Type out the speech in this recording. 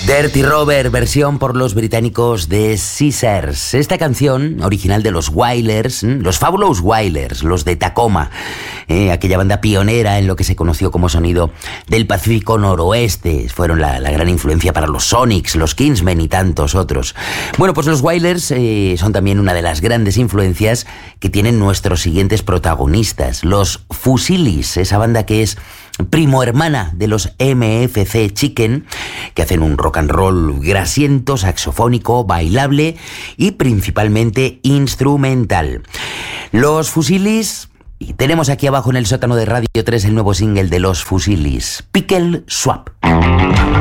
Dirty Robert, versión por los británicos de Scissors. Esta canción, original de los Wailers, los Fabulous Wailers, los de Tacoma, aquella banda pionera en lo que se conoció como sonido del Pacífico Noroeste. Fueron la gran influencia para los Sonics, los Kingsmen y tantos otros. Bueno, pues los Wailers son también una de las grandes influencias que tienen nuestros siguientes protagonistas. Los Fusilis, esa banda que es primo hermana de los MFC Chicken, que hacen un rock and roll grasiento, saxofónico, bailable y principalmente instrumental. Los Fusilis, y tenemos aquí abajo en el sótano de Radio 3 el nuevo single de los Fusilis, Pickle Swap.